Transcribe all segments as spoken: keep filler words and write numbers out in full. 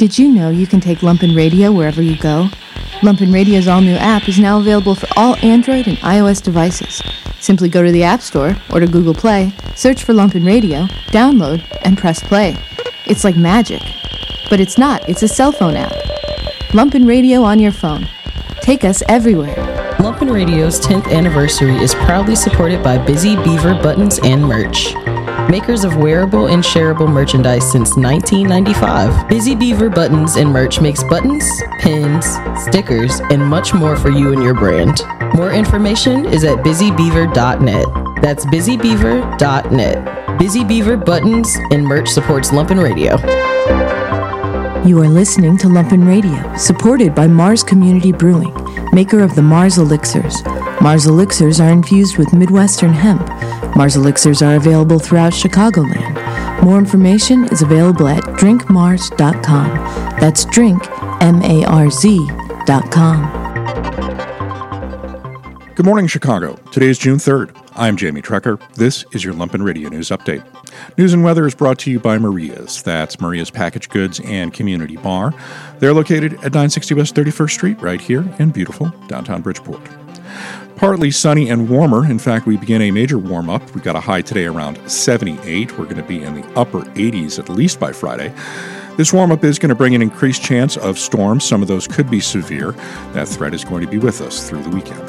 Did you know you can take Lumpin' Radio wherever you go? Lumpin' Radio's all-new app is now available for all Android and iOS devices. Simply go to the App Store or to Google Play, search for Lumpin' Radio, download, and press play. It's like magic. But it's not. It's a cell phone app. Lumpin' Radio on your phone. Take us everywhere. Lumpin' Radio's tenth anniversary is proudly supported by Busy Beaver Buttons and Merch. Makers of wearable and shareable merchandise since nineteen ninety-five. Busy Beaver Buttons and Merch makes buttons, pins, stickers, and much more for you and your brand. More information is at busy beaver dot net. That's busy beaver dot net. Busy Beaver Buttons and Merch supports Lumpin' Radio. You are listening to Lumpin' Radio, supported by Mars Community Brewing, maker of the Mars Elixirs. Mars Elixirs are infused with Midwestern hemp. Mars Elixirs are available throughout Chicagoland. More information is available at drink mars dot com. That's drink, M A R Z, dot com. Good morning, Chicago. Today is June third. I'm Jamie Trecker. This is your Lumpin' Radio News Update. News and weather is brought to you by Maria's. That's Maria's Packaged Goods and Community Bar. They're located at nine sixty West thirty-first Street, right here in beautiful downtown Bridgeport. Partly sunny and warmer. In fact, we begin a major warm-up. We've got a high today around seventy-eight. We're going to be in the upper eighties at least by Friday. This warm-up is going to bring an increased chance of storms. Some of those could be severe. That threat is going to be with us through the weekend.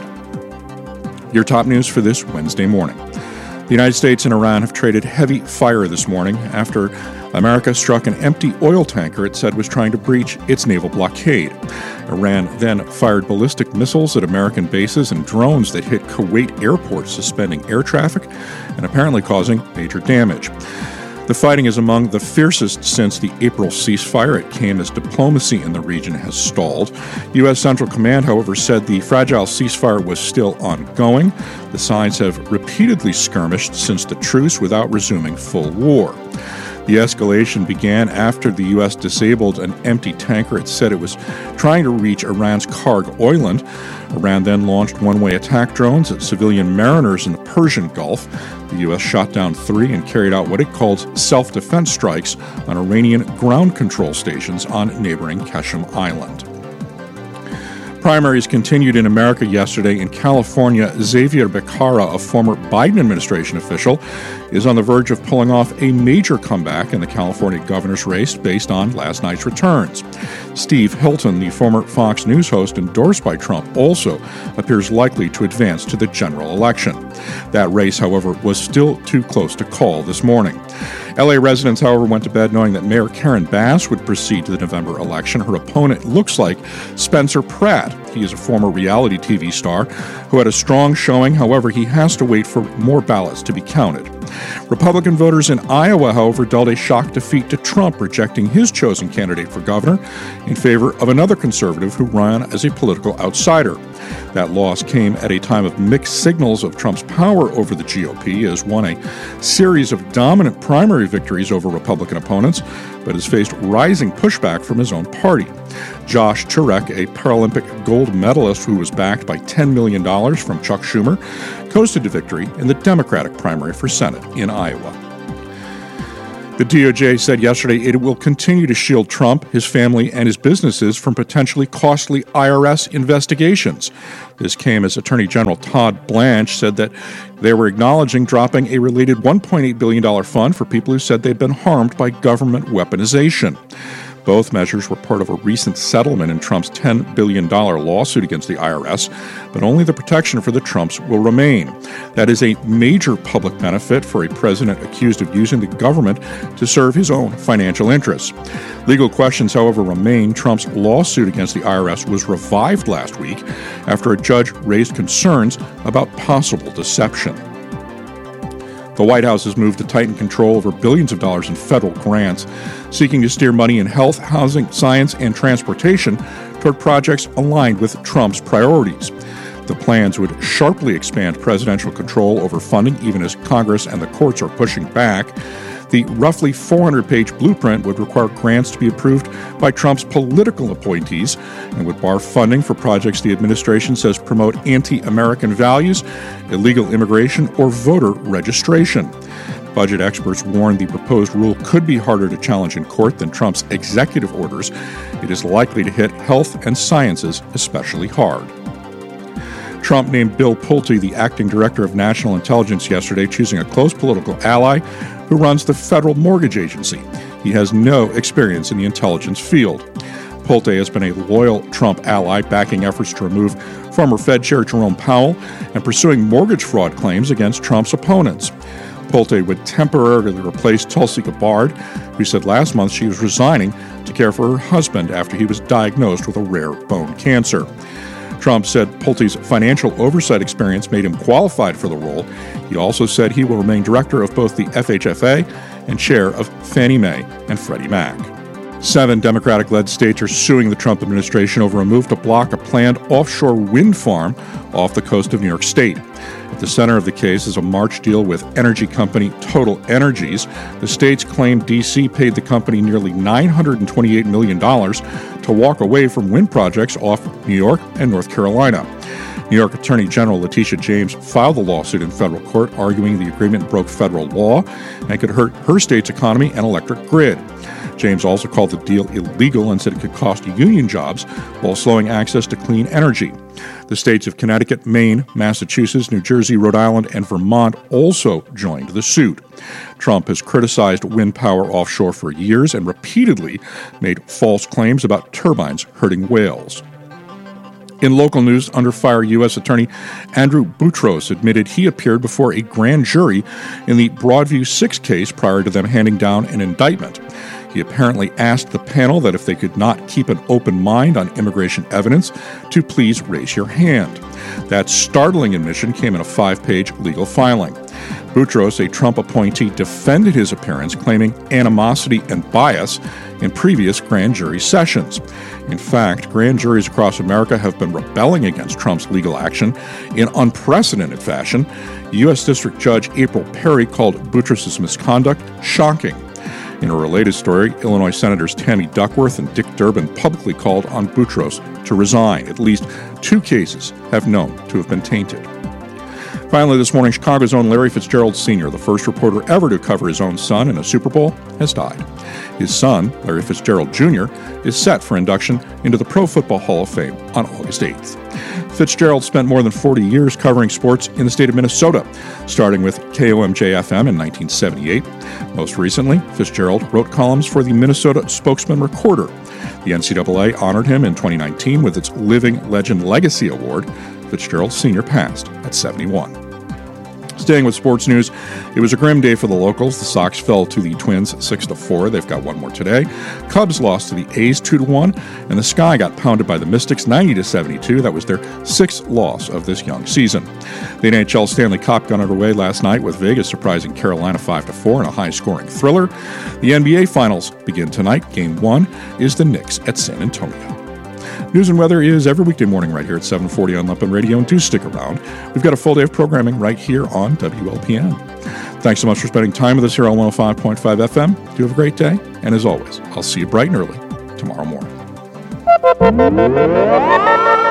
Your top news for this Wednesday morning. The United States and Iran have traded heavy fire this morning after America struck an empty oil tanker it said was trying to breach its naval blockade. Iran then fired ballistic missiles at American bases and drones that hit Kuwait airport, suspending air traffic and apparently causing major damage. The fighting is among the fiercest since the April ceasefire. It came as diplomacy in the region has stalled. U S Central Command, however, said the fragile ceasefire was still ongoing. The sides have repeatedly skirmished since the truce without resuming full war. The escalation began after the U S disabled an empty tanker it said it was trying to reach Iran's Karg Island. Iran then launched one-way attack drones at civilian mariners in the Persian Gulf. The U S shot down three and carried out what it calls self-defense strikes on Iranian ground control stations on neighboring Qasem Island. Primaries continued in America yesterday. In California, Xavier Becerra, a former Biden administration official, is on the verge of pulling off a major comeback in the California governor's race based on last night's returns. Steve Hilton, the former Fox News host endorsed by Trump, also appears likely to advance to the general election. That race, however, was still too close to call this morning. L A residents, however, went to bed knowing that Mayor Karen Bass would proceed to the November election. Her opponent looks like Spencer Pratt. He is a former reality T V star who had a strong showing. However, he has to wait for more ballots to be counted. Republican voters in Iowa, however, dealt a shock defeat to Trump, rejecting his chosen candidate for governor in favor of another conservative who ran as a political outsider. That loss came at a time of mixed signals of Trump's power over the G O P, as won a series of dominant primary victories over Republican opponents, but has faced rising pushback from his own party. Josh Turek, a Paralympic gold medalist who was backed by ten million dollars from Chuck Schumer, coasted to victory in the Democratic primary for Senate in Iowa. The D O J said yesterday it will continue to shield Trump, his family, and his businesses from potentially costly I R S investigations. This came as Attorney General Todd Blanche said that they were acknowledging dropping a related one point eight billion dollars fund for people who said they'd been harmed by government weaponization. Both measures were part of a recent settlement in Trump's ten billion dollars lawsuit against the I R S, but only the protection for the Trumps will remain. That is a major public benefit for a president accused of using the government to serve his own financial interests. Legal questions, however, remain. Trump's lawsuit against the I R S was revived last week after a judge raised concerns about possible deception. The White House has moved to tighten control over billions of dollars in federal grants, seeking to steer money in health, housing, science, and transportation toward projects aligned with Trump's priorities. The plans would sharply expand presidential control over funding, even as Congress and the courts are pushing back. The roughly four hundred page blueprint would require grants to be approved by Trump's political appointees and would bar funding for projects the administration says promote anti-American values, illegal immigration, or voter registration. Budget experts warn the proposed rule could be harder to challenge in court than Trump's executive orders. It is likely to hit health and sciences especially hard. Trump named Bill Pulte the acting director of national intelligence yesterday, choosing a close political ally who runs the Federal Mortgage Agency. He has no experience in the intelligence field. Pulte has been a loyal Trump ally, backing efforts to remove former Fed Chair Jerome Powell and pursuing mortgage fraud claims against Trump's opponents. Pulte would temporarily replace Tulsi Gabbard, who said last month she was resigning to care for her husband after he was diagnosed with a rare bone cancer. Trump said Pulte's financial oversight experience made him qualified for the role. He also said he will remain director of both the F H F A and chair of Fannie Mae and Freddie Mac. Seven Democratic-led states are suing the Trump administration over a move to block a planned offshore wind farm off the coast of New York State. At the center of the case is a March deal with energy company Total Energies. The states claim D C paid the company nearly nine hundred twenty-eight million dollars to walk away from wind projects off New York and North Carolina. New York Attorney General Letitia James filed the lawsuit in federal court, arguing the agreement broke federal law and could hurt her state's economy and electric grid. James also called the deal illegal and said it could cost union jobs while slowing access to clean energy. The states of Connecticut, Maine, Massachusetts, New Jersey, Rhode Island, and Vermont also joined the suit. Trump has criticized wind power offshore for years and repeatedly made false claims about turbines hurting whales. In local news, under fire, U S Attorney Andrew Boutros admitted he appeared before a grand jury in the Broadview six case prior to them handing down an indictment. He apparently asked the panel that if they could not keep an open mind on immigration evidence, to please raise your hand. That startling admission came in a five-page legal filing. Boutros, a Trump appointee, defended his appearance, claiming animosity and bias in previous grand jury sessions. In fact, grand juries across America have been rebelling against Trump's legal action in unprecedented fashion. U S District Judge April Perry called Boutros' misconduct shocking. In a related story, Illinois Senators Tammy Duckworth and Dick Durbin publicly called on Boutros to resign. At least two cases have known to have been tainted. Finally, this morning, Chicago's own Larry Fitzgerald Senior, the first reporter ever to cover his own son in a Super Bowl, has died. His son, Larry Fitzgerald Junior, is set for induction into the Pro Football Hall of Fame on August eighth. Fitzgerald spent more than forty years covering sports in the state of Minnesota, starting with K O M J F M in nineteen seventy-eight. Most recently, Fitzgerald wrote columns for the Minnesota Spokesman Recorder. The N C double A honored him in twenty nineteen with its Living Legend Legacy Award. Fitzgerald Senior passed at seventy-one. Staying with sports news, it was a grim day for the locals. The Sox fell to the Twins six to four. They've got one more today. Cubs lost to the A's two to one, and the Sky got pounded by the Mystics ninety to seventy-two. That was their sixth loss of this young season. The N H L Stanley Cup got underway last night with Vegas surprising Carolina five to four in a high-scoring thriller. The N B A Finals begin tonight. Game one is the Knicks at San Antonio. News and weather is every weekday morning right here at seven forty on Lumpen Radio, and do stick around. We've got a full day of programming right here on W L P N. Thanks so much for spending time with us here on one oh five point five F M. Do have a great day, and as always, I'll see you bright and early tomorrow morning.